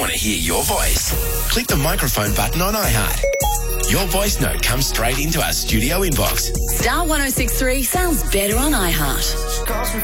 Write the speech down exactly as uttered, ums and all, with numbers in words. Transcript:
want to hear your voice? Click the microphone button on iHeart. Your voice note comes straight into our studio inbox. Star one oh six three sounds better on iHeart.